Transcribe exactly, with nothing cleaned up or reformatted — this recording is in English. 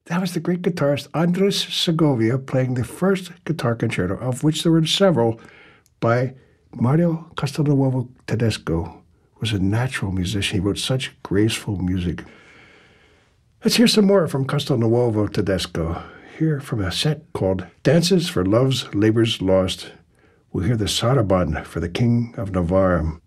That was the great guitarist Andres Segovia playing the first guitar concerto, of which there were several, by Mario Castelnuovo Tedesco. He was a natural musician. He wrote such graceful music. Let's hear some more from Castelnuovo Tedesco. Here from a set called Dances for Love's Labors Lost, we'll hear the Saraband for the King of Navarre.